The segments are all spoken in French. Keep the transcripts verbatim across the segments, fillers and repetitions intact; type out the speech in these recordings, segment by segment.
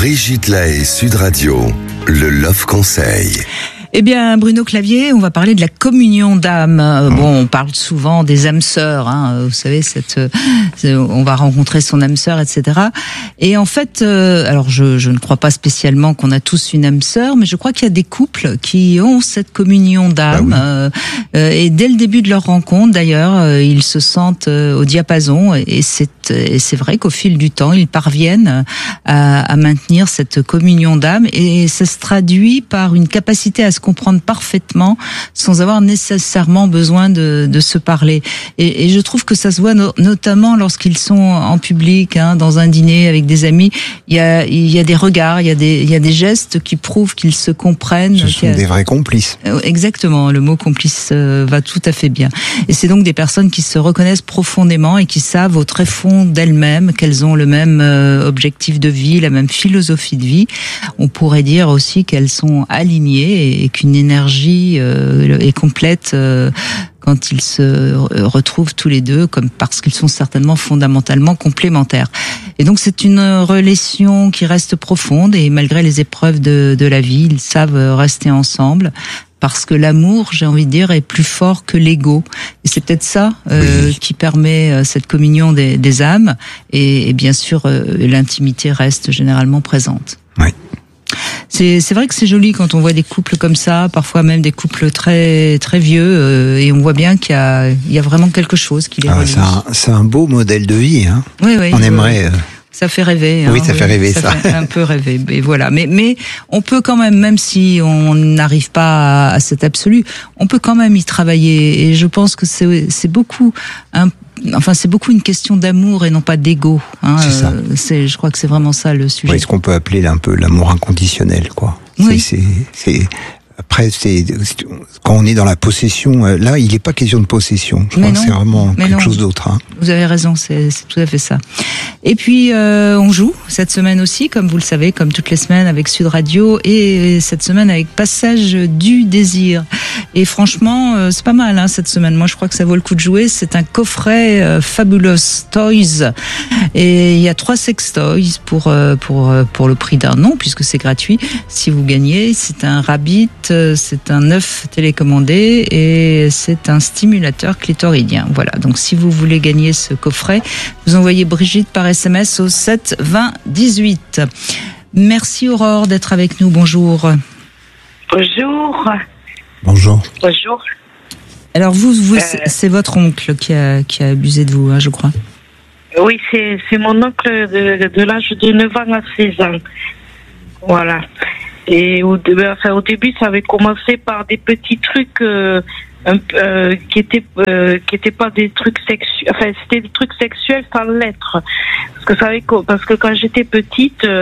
Brigitte Lahaie, Sud Radio, le Love Conseil. Eh bien, Bruno Clavier, on va parler de la communion d'âme. Mmh. Bon, on parle souvent des âmes sœurs, hein, vous savez, cette, on va rencontrer son âme sœur, et cetera. Et en fait, euh, alors je, je ne crois pas spécialement qu'on a tous une âme sœur, mais je crois qu'il y a des couples qui ont cette communion d'âme. Ah oui. euh, et dès le début de leur rencontre, d'ailleurs, euh, ils se sentent euh, au diapason. Et c'est, et c'est vrai qu'au fil du temps, ils parviennent à, à maintenir cette communion d'âme. Et ça se traduit par une capacité à se comprendre parfaitement sans avoir nécessairement besoin de, de se parler. Et, et je trouve que ça se voit no, notamment lorsqu'ils sont en public, hein, dans un dîner avec des amis. Il y a, il y a des regards, il y a des, il y a des gestes qui prouvent qu'ils se comprennent. Ce sont a... des vrais complices. Exactement, le mot complice euh, va tout à fait bien. Et c'est donc des personnes qui se reconnaissent profondément et qui savent au très fond d'elles-mêmes qu'elles ont le même euh, objectif de vie, la même philosophie de vie. On pourrait dire aussi qu'elles sont alignées et et qu'une énergie euh, est complète euh, quand ils se retrouvent tous les deux, comme parce qu'ils sont certainement fondamentalement complémentaires. Et donc c'est une relation qui reste profonde et malgré les épreuves de, de la vie, ils savent rester ensemble. Parce que l'amour, j'ai envie de dire, est plus fort que l'ego. Et c'est peut-être ça euh, oui. qui permet euh, cette communion des, des âmes. Et, et bien sûr, euh, l'intimité reste généralement présente. Oui. C'est, c'est vrai que c'est joli quand on voit des couples comme ça, parfois même des couples très très vieux, euh, et on voit bien qu'il y a, il y a vraiment quelque chose qui les ah, relie. C'est un, c'est un beau modèle de vie. Hein. Oui, oui. On aimerait... Euh... Ça fait rêver. Oui, hein, ça oui, fait rêver, ça. Ça fait un peu rêver, et voilà. Mais, mais on peut quand même, même si on n'arrive pas à, à cet absolu, on peut quand même y travailler. Et je pense que c'est, c'est beaucoup, un, enfin, c'est beaucoup une question d'amour et non pas d'ego. Hein. C'est ça. Euh, c'est, je crois que c'est vraiment ça le sujet. Oui, ce qu'on peut appeler un peu l'amour inconditionnel, quoi. Oui. C'est, c'est, c'est... Après, c'est quand on est dans la possession, là, il n'est pas question de possession. Je crois que c'est vraiment mais quelque non. chose d'autre. Hein. Vous avez raison, c'est, c'est tout à fait ça. Et puis, euh, on joue cette semaine aussi, comme vous le savez, comme toutes les semaines avec Sud Radio, et cette semaine avec Passage du désir. Et franchement, euh, c'est pas mal hein, cette semaine. Moi, je crois que ça vaut le coup de jouer. C'est un coffret euh, Fabulous Toys, et il y a trois sextoys pour euh, pour pour le prix d'un nom, puisque c'est gratuit. Si vous gagnez, c'est un rabbit. C'est un œuf télécommandé et c'est un stimulateur clitoridien. Voilà, donc si vous voulez gagner ce coffret, vous envoyez Brigitte par S M S au sept vingt dix-huit. Merci Aurore d'être avec nous, bonjour. Bonjour. Bonjour. Bonjour. Alors vous, vous euh... c'est votre oncle qui a, qui a abusé de vous, hein, je crois. Oui, c'est, c'est mon oncle de, de l'âge de neuf ans à seize ans. Voilà. Et au, enfin, au début, ça avait commencé par des petits trucs euh, un, euh, qui étaient euh, qui étaient pas des trucs sexuels. Enfin, c'était des trucs sexuels sans l'être. Parce que ça avait, parce que quand j'étais petite, euh,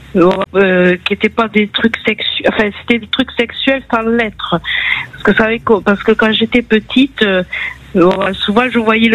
euh, qui étaient pas des trucs sexuels. Enfin, c'était des trucs sexuels sans l'être. Parce que ça avait, parce que quand j'étais petite, euh, souvent je voyais le